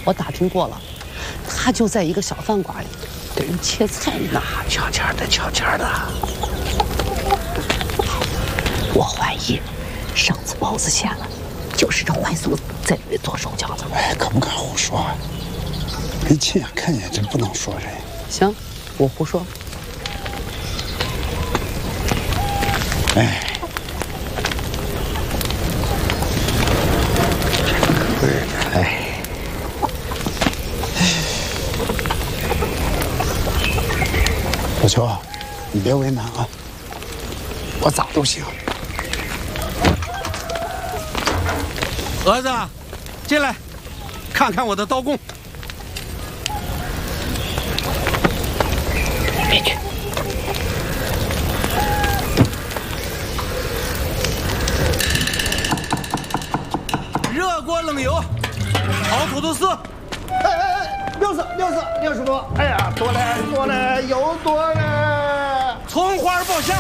我打听过了，他就在一个小饭馆里给人切菜呢。 悄悄的，悄悄的。 我怀疑，上次包子馅了，就是这坏叔在里面做手脚的。 哎，可不敢胡说啊！你亲眼看见真不能说人。 行，我胡说。 哎。 小秋，你别为难啊，我咋都行。 儿子，进来，看看我的刀工。 别去。 热锅冷油，炒土豆丝。 六十多，哎呀，多嘞，油多嘞。 葱花爆虾，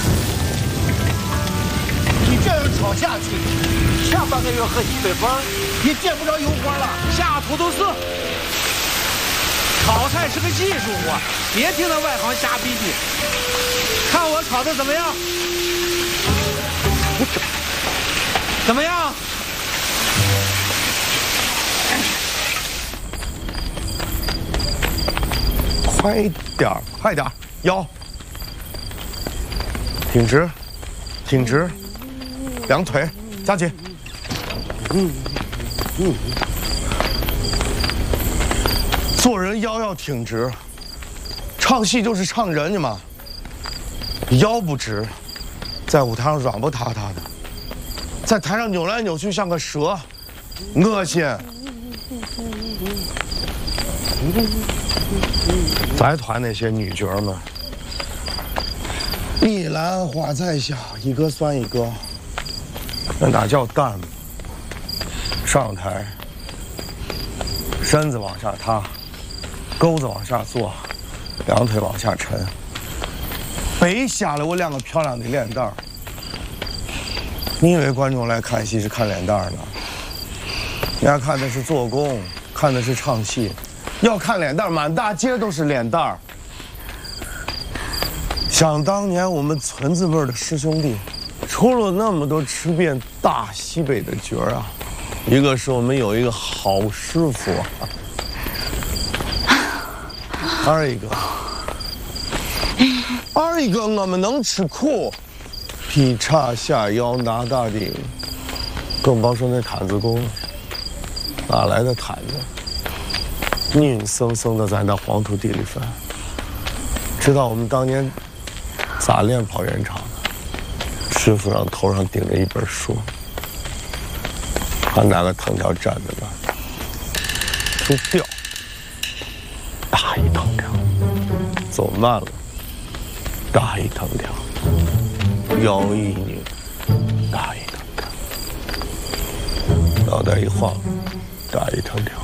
你这样炒下去，下半个月喝西北风也见不着油花了。 下土豆丝，炒菜是个技术活，别听那外行瞎逼逼。看我炒的怎么样？怎么样？ 快点儿，快点儿，腰挺直，挺直，两腿夹紧。做人腰要挺直，唱戏就是唱人家嘛。腰不直，在舞台上软不塌塌的，在台上扭来扭去像个蛇，恶心。咱团那些女角们，一兰花在下，一个算一个，那哪叫担子？上台，身子往下塌，钩子往下坐，两腿往下沉，白瞎了我两个漂亮的脸蛋儿。你以为观众来看戏是看脸蛋儿呢？人家看的是做工，看的是唱戏。 要看脸蛋，满大街都是脸蛋儿。想当年我们村子辈的师兄弟，出了那么多吃遍大西北的角儿啊，一个是我们有一个好师傅二一个我们能吃苦，劈叉下腰拿大顶，更甭说那摊子工了，哪来的摊子？ 硬生生的在那黄土地里翻，知道我们当年咋练跑圆场的？师傅让头上顶着一本书，还拿个藤条站在那儿，书掉，打一藤条，走慢了，打一藤条，腰一拧，打一藤条，脑袋一晃，打一藤条。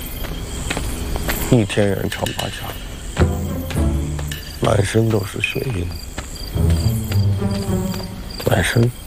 一天人唱八下，满身都是血印，满身